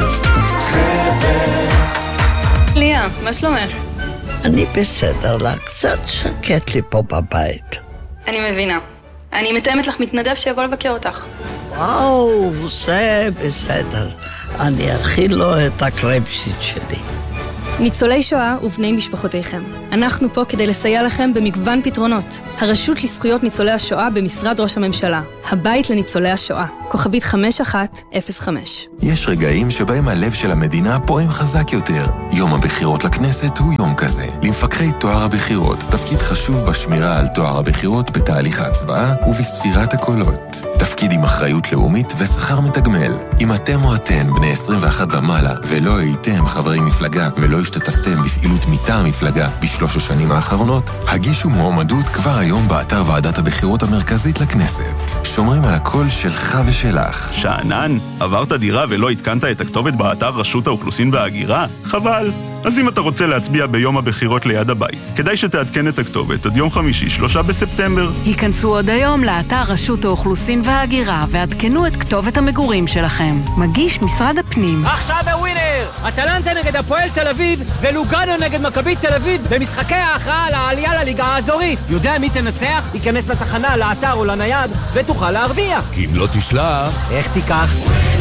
חבר. ליה, מה שלומך? אני בסדר לה, קצת שקט לי פה בבית. אני מבינה. אני מתאמת לך מתנדב שיבוא לבקר אותך. וואו, זה בסדר. אני אכיל לו את הקרמשיט שלי. ניצולי שואה ובני משפחותיכם. אנחנו פה כדי לסייע לכם במגוון פתרונות. הרשות לזכויות ניצולי השואה במשרד ראש הממשלה. הבית לניצולי השואה. כוכבית חמש אחת אפס חמש. יש רגעים שבהם הלב של המדינה פועם חזק יותר. יום הבחירות לכנסת הוא יום כזה. למפקחי תואר הבחירות, תפקיד חשוב בשמירה על תואר הבחירות בתהליך ההצבעה ובספירת הקולות. תפקיד עם אחריות לאומית ושכר מתגמל. אם אתם או אתן בני עשרים ואחת ומעלה ולא הייתם חברי מפלגה ולא השתתפתם בפעילות מטעם מפלגה בשלוש השנים האחרונות, הגישו מועמדות כבר היום באתר ועדת הבחירות המרכזית לכנסת. שומרים על הקול שלך ושלך. שענן, עברת דירה ולא התקנת את הכתובת באתר רשות האוכלוסין וההגירה? חבל. אז אם אתה רוצה להצביע ביום הבחירות ליד הבית, כדאי שתעדכן את הכתובת עד יום חמישי, שלושה בספטמבר. היכנסו עוד היום לאתר רשות האוכלוסין וההגירה ועדכנו את כתובת המגורים שלכם. מגיש משרד הפנים. עכשיו בווינר! אטלנטה נגד הפועל תל אביב ולוגאנו נגד מכבי תל אביב במשחקי ההכרעה על העלייה לליגה האזורית. יודע מי תנצח? ייכנס לתחנה, לאתר או לנייד ותוכל להרוויח. כי אם לא תשלח... איך תיקח?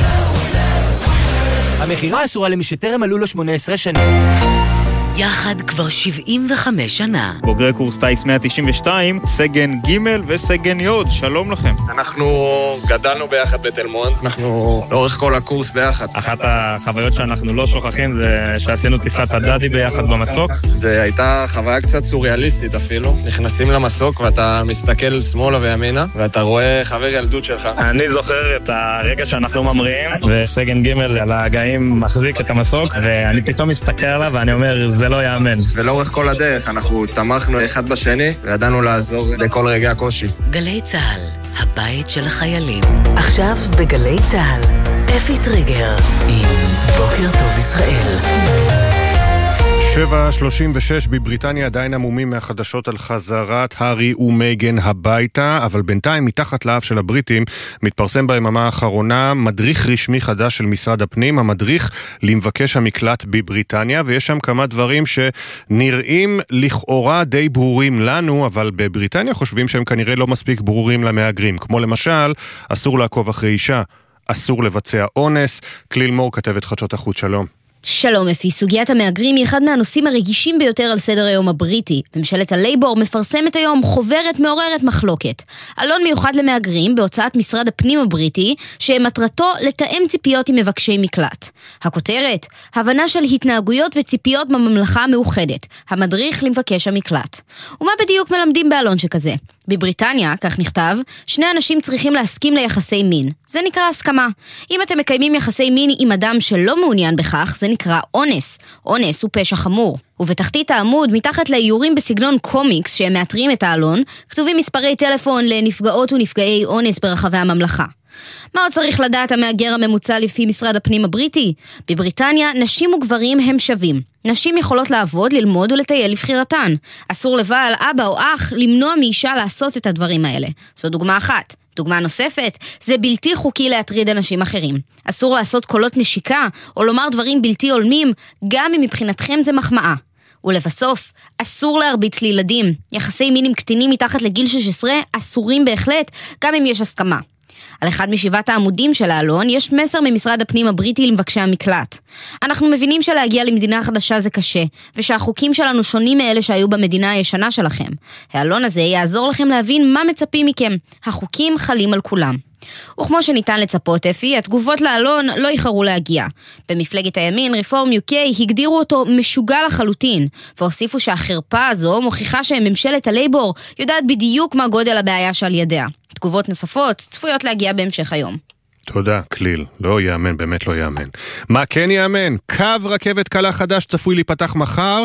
המחירה אסורה למי שטרם מלאו לו שמונה עשרה שנים. יחד כבר שבעים וחמש שנה. בוגרי קורס טייס מאה תשעים ושתיים, סגן ג' וסגן י', שלום לכם. אנחנו גדלנו ביחד בתל מונד, אנחנו לאורך כל הקורס ביחד. אחת החוויות שאנחנו לא שוכחים זה שעשינו טיסת הדדי ביחד במסוק. זה הייתה חוויה קצת סוריאליסטית אפילו. נכנסים למסוק ואתה מסתכל שמאלה וימינה, ואתה רואה חבר ילדות שלך. אני זוכר את הרגע שאנחנו ממריאים, וסגן ג' על ההגאים מחזיק את המסוק, ואני פתאום מסתכל עליו ואני אומר, זה לא יאמן. ולאורך כל הדרך אנחנו תמכנו אחד בשני וידענו לעזור לכל רגעי הקושי. גלי צהל, הבית של החיילים. עכשיו בגלי צהל, אפי טריגר עם בוקר טוב ישראל. שבע שלושים ושש בבריטניה עדיין עמומים מהחדשות על חזרת הארי ומייגן הביתה, אבל בינתיים מתחת לאף של הבריטים מתפרסם ביממה האחרונה מדריך רשמי חדש של משרד הפנים, המדריך למבקש המקלט בבריטניה, ויש שם כמה דברים שנראים לכאורה די ברורים לנו, אבל בבריטניה חושבים שהם כנראה לא מספיק ברורים למהגרים, כמו למשל, אסור לעקוב אחרי אישה, אסור לבצע אונס. כליל מור, כתבת חדשות החוץ, שלום. שלום אפי, סוגיית המהגרים היא אחד מהנושאים הרגישים ביותר על סדר היום הבריטי. ממשלת הלייבור מפרסמת היום חוברת מעוררת מחלוקת. אלון מיוחד למהגרים בהוצאת משרד הפנים הבריטי, שמטרתו לתאם ציפיות עם מבקשי מקלט. הכותרת, הבנה של התנהגויות וציפיות בממלכה המאוחדת, המדריך למבקש המקלט. ומה בדיוק מלמדים באלון שכזה? בבריטניה, כך נכתב, שני אנשים צריכים להסכים ליחסי מין. זה נקרא הסכמה. אם אתם מקיימים יחסי מין עם אדם שלא מעוניין בכך, זה נקרא אונס. אונס הוא פשע חמור. ובתחתית העמוד, מתחת לאיורים בסגנון קומיקס שהם מאתרים את האלון, כתובים מספרי טלפון לנפגעות ונפגעי אונס ברחבי הממלכה. מה עוד צריך לדעת המהגר הממוצע לפי משרד הפנים הבריטי? בבריטניה, נשים וגברים הם שווים. נשים יכולות לעבוד, ללמוד ולטייל לבחירתן. אסור לבעל, אבא או אח למנוע מאישה לעשות את הדברים האלה. זו דוגמה אחת. דוגמה נוספת, זה בלתי חוקי להטריד אנשים אחרים. אסור לעשות קולות נשיקה או לומר דברים בלתי הולמים, גם אם מבחינתכם זה מחמאה. ולבסוף, אסור להרביץ לילדים. יחסי מין עם קטינים מתחת לגיל שש עשרה אסורים בהחלט, גם אם יש הסכמה. על אחד משבעת העמודים של האלון יש מסר ממשרד הפנים הבריטי למבקשי המקלט. אנחנו מבינים שלהגיע למדינה חדשה זה קשה, ושהחוקים שלנו שונים מאלה שהיו במדינה הישנה שלכם. האלון הזה יעזור לכם להבין מה מצפים מכם. החוקים חלים על כולם. וכמו שניתן לצפות אפי, התגובות לאלון לא איחרו להגיע. במפלגת הימין, רפורם יו קיי, הגדירו אותו משוגע לחלוטין, והוסיפו שהחרפה הזו מוכיחה שממשלת הלייבור יודעת בדיוק מה גודל הבעיה שעל ידיה. תגובות נוספות צפויות להגיע בהמשך היום. תודה, כליל. לא יאמן, באמת לא יאמן. מה כן יאמן? קו רכבת קלה חדש צפוי להיפתח מחר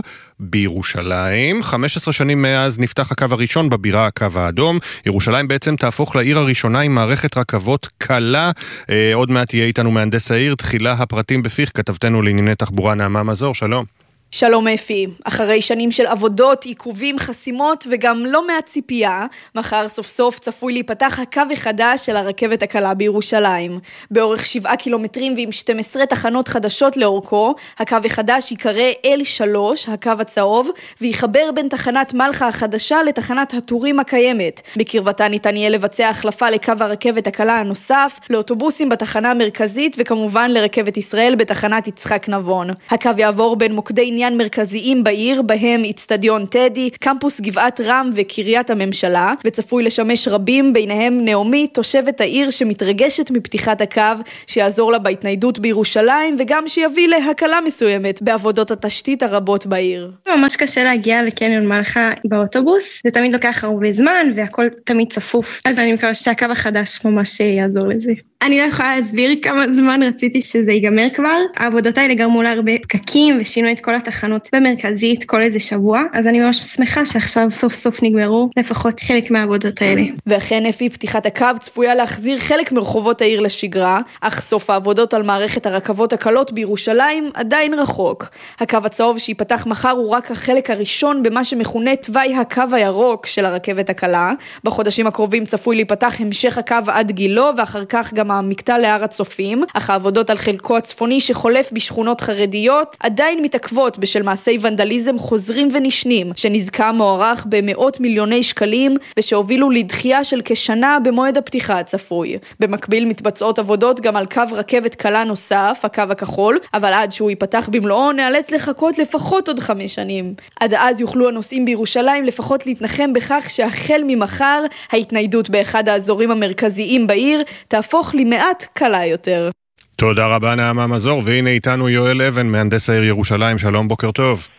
בירושלים. חמש עשרה שנים מאז נפתח הקו הראשון בבירה, הקו האדום. ירושלים בעצם תהפוך לעיר הראשונה עם מערכת רכבות קלה. אה, עוד מעט יהיה איתנו מהנדס העיר. תחילה הפרטים בפיך, כתבתנו לענייני תחבורה נעמה מזור. שלום. שלום אפי, אחרי שנים של עבודות, עיכובים, חסימות וגם לא מעט ציפייה, מחר סוף סוף צפוי להיפתח הקו החדש של הרכבת הקלה בירושלים. באורך שבעה קילומטרים ועם שתים עשרה תחנות חדשות לאורכו, הקו החדש יקרא אל שלוש, הקו הצהוב, ויחבר בין תחנת מלחה החדשה לתחנת הטורים הקיימת. בקרבתה ניתן יהיה לבצע החלפה לקו הרכבת הקלה הנוסף, לאוטובוסים בתחנה המרכזית וכמובן לרכבת ישראל בתחנת יצחק נבון. הקו יעבור בין מוקדי עניין מרכזיים בעיר, בהם אצטדיון טדי, קמפוס גבעת רם וקריית הממשלה, וצפוי לשמש רבים, ביניהם נעמי, תושבת העיר שמתרגשת מפתיחת הקו, שיעזור לה בהתניידות בירושלים, וגם שיביא להקלה מסוימת בעבודות התשתית הרבות בעיר. ממש קשה להגיע לקניון מלחה באוטובוס, זה תמיד לוקח הרבה זמן, והכל תמיד צפוף. אז אני מקווה שהקו החדש ממש יעזור לזה. אני לא יכולה להסביר כמה זמן רציתי שזה ייגמר כבר. העבודות האלה גרמו לה הרבה פקקים ושינו את כל התחנות במרכזית כל איזה שבוע, אז אני ממש שמחה שעכשיו סוף סוף נגמרו לפחות חלק מהעבודות האלה. ואכן לפי פתיחת הקו צפויה להחזיר חלק מרחובות העיר לשגרה, אך סוף העבודות על מערכת הרכבות הקלות בירושלים עדיין רחוק. הקו הצהוב שיפתח מחר הוא רק החלק הראשון במה שמכונה תוואי הקו הירוק של הרכבת הקלה. בחודשים הקרובים צפוי להיפתח המשך הקו עד גילו, ואחר כך גם המקטע להר הצופים, אך העבודות על חלקו הצפוני שחולף בשכונות חרדיות עדיין מתעכבות בשל מעשי ונדליזם חוזרים ונשנים, שנזקה מוערך במאות מיליוני שקלים, ושהובילו לדחייה של כשנה במועד הפתיחה הצפוי. במקביל מתבצעות עבודות גם על קו רכבת קלה נוסף, הקו הכחול, אבל עד שהוא ייפתח במלואו נאלץ לחכות לפחות עוד חמש שנים. עד אז יוכלו הנוסעים בירושלים לפחות להתנחם בכך שהחל ממחר ההתניידות באחד האזורים המרכזיים בעיר תהפוך למעט קלה יותר. תודה רבה נעמה מזור, והנה איתנו יואל אבן, מהנדס העיר ירושלים. שלום, בוקר טוב.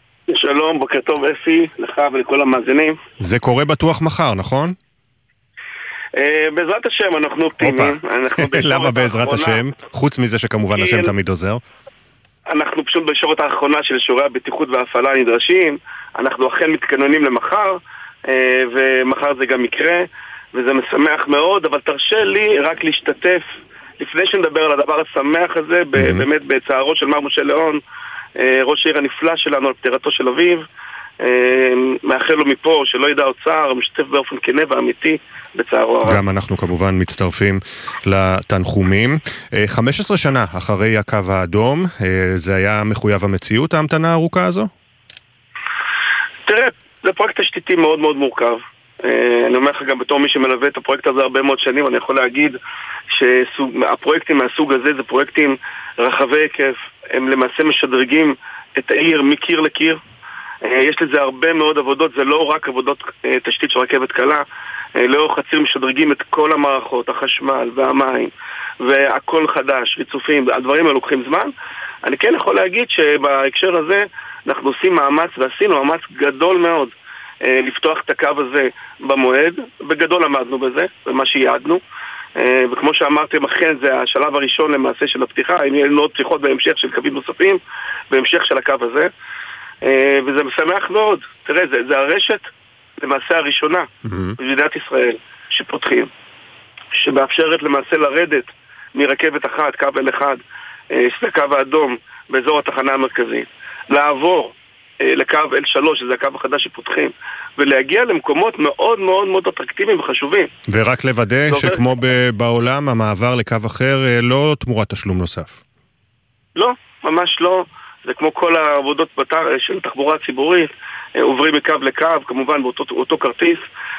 שלום, בוקר טוב אפי, לך ולכל המאזינים. זה קורה בטוח מחר, נכון? בעזרת השם, אנחנו אופטימיים. למה בעזרת השם? חוץ מזה שכמובן השם תמיד עוזר. אנחנו פשוט בישורת האחרונה של שיעורי הבטיחות וההפעלה הנדרשים, אנחנו אכן מתכוננים למחר, ומחר זה גם יקרה, וזה משמח מאוד, אבל תרשה לי רק להשתתף, לפני שנדבר על הדבר השמח הזה, באמת בצערו של מר משה ליאון, ראש העיר הנפלא שלנו על פטירתו של אביו, מאחל לו מפה שלא ידע אוצר, משתתף באופן כנה ואמיתי בצערו הרב. גם אנחנו כמובן מצטרפים לתנחומים. חמש עשרה שנה אחרי הקו האדום, זה היה מחויב המציאות, ההמתנה הארוכה הזו? תראה, זה פרויקט תשתיתי מאוד מאוד מורכב. אני אומר לך גם בתור מי שמלווה את הפרויקט הזה הרבה מאוד שנים, אני יכול להגיד שהפרויקטים מהסוג הזה זה פרויקטים רחבי היקף, הם למעשה משדרגים את העיר מקיר לקיר. יש לזה הרבה מאוד עבודות, זה לא רק עבודות תשתית של רכבת קלה, לאורך הציר משדרגים את כל המערכות, החשמל והמים והכל חדש, ריצופים, הדברים האלה לוקחים זמן. אני כן יכול להגיד שבהקשר הזה אנחנו עושים מאמץ, ועשינו מאמץ גדול מאוד לפתוח את הקו הזה במועד, בגדול עמדנו בזה, במה שיעדנו, וכמו שאמרתם, אכן זה השלב הראשון למעשה של הפתיחה, אם יהיו עוד פתיחות בהמשך של קווים נוספים, בהמשך של הקו הזה, וזה משמח מאוד. תראה, זה, זה הרשת למעשה הראשונה במדינת ישראל שפותחים, שמאפשרת למעשה לרדת מרכבת אחת, קו אל אחד, שזה הקו האדום באזור התחנה המרכזית, לעבור לקו אל שלוש, שזה הקו החדש שפותחים, ולהגיע למקומות מאוד מאוד מאוד אטרקטיביים וחשובים. ורק לוודא שכמו בעולם, המעבר לקו אחר לא תמורת תשלום נוסף. לא, ממש לא. זה כמו כל העבודות בתר, של תחבורה ציבורית, עוברים מקו לקו, כמובן באותו אותו כרטיס.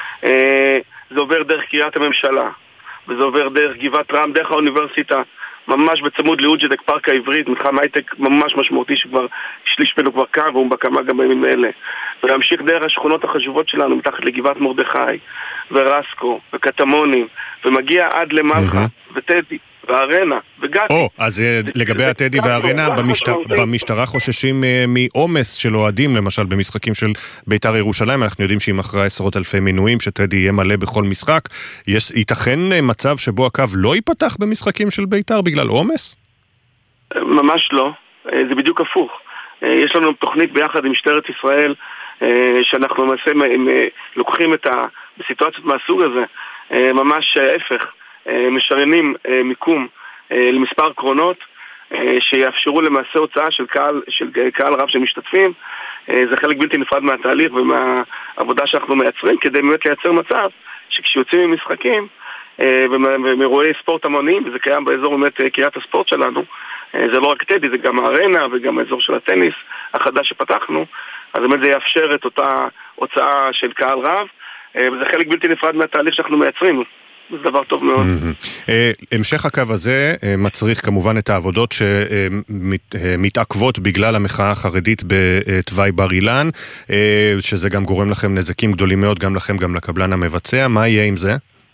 זה עובר דרך קריית הממשלה, וזה עובר דרך גבעת רם, דרך האוניברסיטה, ממש בצמוד לאוג'דק פארק העברית, מתחם הייטק ממש משמעותי שכבר שליש ממנו כבר קם והוא בקמה גם בימים האלה. ולהמשיך דרך השכונות החשובות שלנו מתחת לגבעת מרדכי ורסקו וקטמונים, ומגיע עד למלחה וטדי והארנה, וגאטי. או, אז לגבי הטדי והארנה, במשטרה חוששים מעומס של אוהדים, למשל במשחקים של בית"ר ירושלים, אנחנו יודעים שהיא מכרה עשרות אלפי מינויים, שטדי יהיה מלא בכל משחק. ייתכן מצב שבו הקו לא ייפתח במשחקים של בית"ר בגלל עומס? ממש לא, זה בדיוק הפוך. יש לנו תוכנית ביחד עם משטרת ישראל, שאנחנו למעשה לוקחים את הסיטואציות מהסוג הזה, ממש ההפך, משריינים מיקום למספר קרונות, שיאפשרו למעשה הוצאה של קהל, של קהל רב שמשתתפים. זה חלק בלתי נפרד מהתהליך ומהעבודה שאנחנו מייצרים, כדי באמת לייצר מצב שכשיוצאים ממשחקים ומאירועי ספורט המוניים, וזה קיים באזור באמת קריית הספורט שלנו, זה לא רק טדי, זה גם הארנה וגם האזור של הטניס החדש שפתחנו, אז באמת זה יאפשר את אותה הוצאה של קהל רב, וזה חלק בלתי נפרד מהתהליך שאנחנו מייצרים. זה דבר טוב מאוד. המשך הקו הזה מצריך כמובן את העבודות שמתעכבות בגלל המחאה החרדית בתוואי בר אילן, שזה גם גורם לכם נזקים גדולים מאוד, גם לכם, גם לקבלן המבצע. מה יהיה עם זה?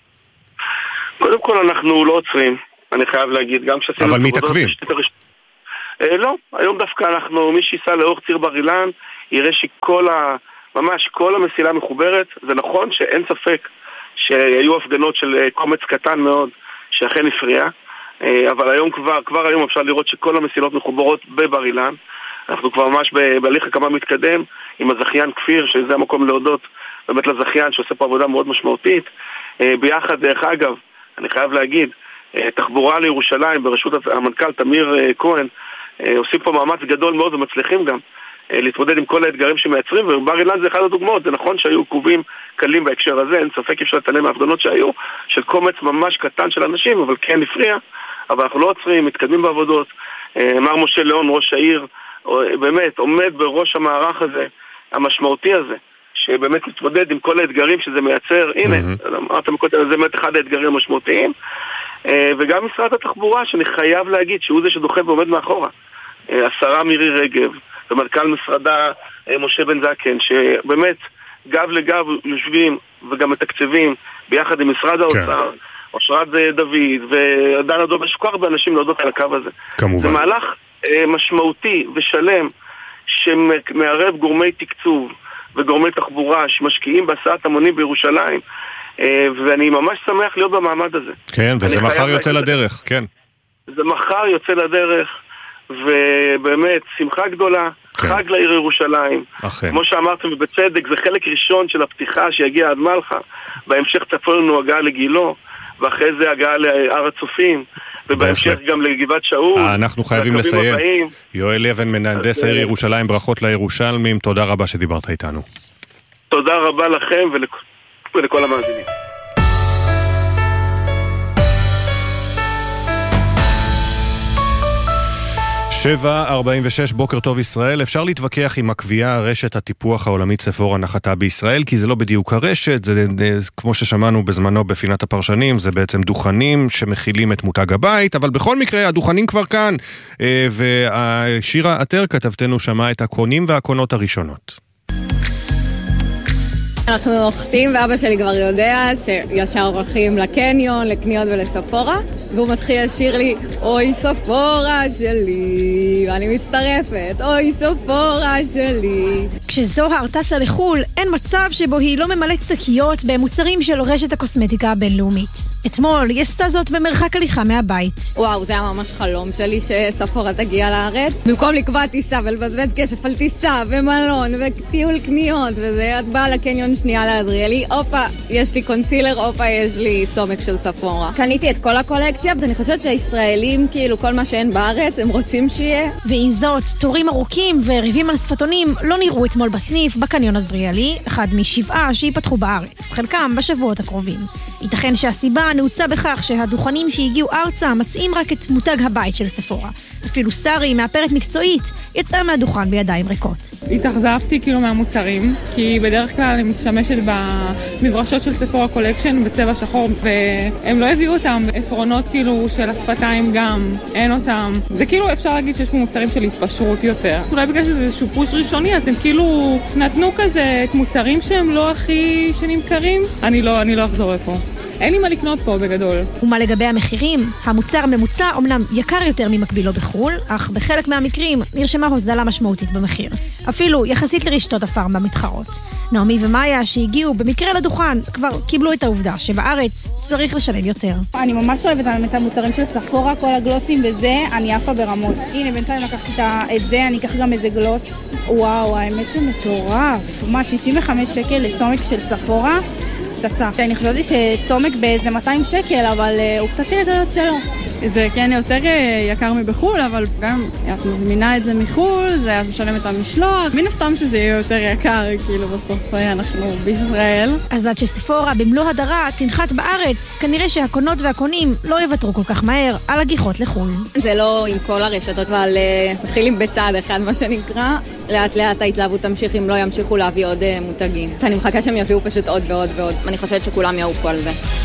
קודם כל אנחנו לא עוצרים, אני חייב להגיד, גם שעשינו... אבל מתעכבים. לא, היום דווקא אנחנו, מי שיסע לאורך ציר בר אילן, יראה שכל ה... ממש כל המסילה מחוברת. זה נכון שאין ספק שהיו הפגנות של קומץ קטן מאוד שאכן הפריע, אבל היום כבר, כבר היום אפשר לראות שכל המסילות מחוברות בבר אילן. אנחנו כבר ממש בהליך הקמה מתקדם עם הזכיין כפיר, שזה המקום להודות באמת לזכיין שעושה פה עבודה מאוד משמעותית. ביחד, דרך אגב, אני חייב להגיד, תחבורה לירושלים בראשות המנכ"ל תמיר כהן עושים פה מאמץ גדול מאוד ומצליחים גם להתמודד עם כל האתגרים שמייצרים, ובר אילן זה אחד הדוגמאות. זה נכון שהיו עיכובים קלים בהקשר הזה, אין ספק אפשר להתעלם מההפגנות שהיו של קומץ ממש קטן של אנשים, אבל כן הפריע, אבל אנחנו לא עוצרים, מתקדמים בעבודות. מר משה ליאון, ראש העיר, באמת עומד בראש המערך הזה, המשמעותי הזה, שבאמת מתמודד עם כל האתגרים שזה מייצר. הנה, אמרתם קודם, זה באמת אחד האתגרים המשמעותיים, וגם משרד התחבורה, שאני חייב להגיד שהוא זה שדוחף ועומד מאחורה. השרה מירי רגב, ומנכ"ל משרדה משה בן זקן, שבאמת גב לגב יושבים וגם מתקצבים ביחד עם משרד האוצר, אושרת דוד ודנה דוב, יש כל הרבה אנשים להודות על הקו הזה. כמובן. זה מהלך משמעותי ושלם שמערב גורמי תקצוב וגורמי תחבורה שמשקיעים בהסעת המונים בירושלים, ואני ממש שמח להיות במעמד הזה. כן, וזה מחר יוצא לדרך, כן. זה מחר יוצא לדרך, ובאמת שמחה גדולה, כן. חג לעיר ירושלים. אכן. כמו שאמרתם ובצדק, זה חלק ראשון של הפתיחה שיגיע עד מלכה, בהמשך צפון לנו הגעה לגילו, ואחרי זה הגעה להר הצופים, ובהמשך גם לגבעת שאול. אנחנו חייבים לסיים. הבאים. יואל אבן, מהנדס העיר ירושלים, ברכות לירושלמים, תודה רבה שדיברת איתנו. תודה רבה לכם ולכ... ולכל המאזינים. שבע ארבעים ושש, בוקר טוב ישראל. אפשר להתווכח עם הקביעה רשת הטיפוח העולמית ספורה נחתה בישראל, כי זה לא בדיוק הרשת, זה כמו ששמענו בזמנו בפינת הפרשנים, זה בעצם דוכנים שמכילים את מותג הבית, אבל בכל מקרה הדוכנים כבר כאן, ושירה אתר כתבתנו שמעה את הקונים והקונות הראשונות. אנחנו נוחתים, ואבא שלי כבר יודע שישר הולכים לקניון, לקניות ולספורה, והוא מתחיל לשיר לי, אוי ספורה שלי, ואני מצטרפת, אוי ספורה שלי. כשזוהר טסה לחול, אין מצב שבו היא לא ממלאת שקיות במוצרים של רשת הקוסמטיקה הבינלאומית. אתמול היא עשתה זאת במרחק הליכה מהבית. וואו, זה היה ממש חלום שלי שספורה תגיע לארץ. במקום לקבוע טיסה ולבזבז כסף על טיסה ומלון וטיול קניות וזה, את באה לקניון שנייה לעזריאלי, אופה, יש לי קונסילר, אופה, יש לי סומק של ספורה. קניתי את כל הקולקציה, ואני חושבת שהישראלים, כאילו כל מה שאין בארץ, הם רוצים שיהיה. ועם זאת, תורים ארוכים וריבים על ספטונים לא נראו אתמול בסניף בקניון עזריאלי, אחד משבעה שיפתחו בארץ, חלקם בשבועות הקרובים. ייתכן שהסיבה נעוצה בכך שהדוכנים שהגיעו ארצה מצאים רק את מותג הבית של ספורה. אפילו שרי, מאפרת מקצועית, יצאה מהדוכן בידיים ריקות. התאכזבתי כאילו מהמוצרים, כי בדרך כלל אני משתמשת במברשות של ספורה קולקשן בצבע שחור, והם לא הביאו אותם, עפרונות כאילו של השפתיים גם, אין אותם. זה כאילו אפשר להגיד שיש פה מוצרים של התפשרות יותר. אולי בגלל שזה איזשהו פוש ראשוני, אז הם כאילו נתנו כזה את מוצרים שהם לא הכי שנמכרים. אני לא, אני לא אחזור איפה. אין לי מה לקנות פה בגדול. ומה לגבי המחירים? המוצר הממוצע אומנם יקר יותר ממקבילו בחול, אך בחלק מהמקרים נרשמה הוזלה משמעותית במחיר. אפילו יחסית לרשתות הפארמה מתחרות. נעמי ומאיה שהגיעו במקרה לדוכן כבר קיבלו את העובדה שבארץ צריך לשלם יותר. אני ממש אוהבת את המוצרים של ספורה, כל הגלוסים וזה, אני עפה ברמות. הנה, בינתיים לקחתי את זה, אני אקח גם איזה גלוס. וואו, האמת שמטורף. מה, שישים וחמישה שקל לסומק של ספורה? פצצה. אני חושבתי שסומק באיזה מאתיים שקל, אבל הופתעתי לגלות שלא. זה כן יותר יקר מבחול, אבל גם את מזמינה את זה מחול, זה את משלם את המשלוח. מן הסתם שזה יהיה יותר יקר, כאילו בסוף אנחנו בישראל. אז עד שספורה במלוא הדרה תנחת בארץ, כנראה שהקונות והקונים לא יוותרו כל כך מהר על הגיחות לחול. זה לא עם כל הרשתות, אבל מכילים בצד אחד מה שנקרא. לאט לאט ההתלהבות תמשיך אם לא ימשיכו להביא עוד מותגים. אני מחכה שהם יביאו פשוט עוד ועוד ועוד. אני חושבת שכולם יעופו על זה.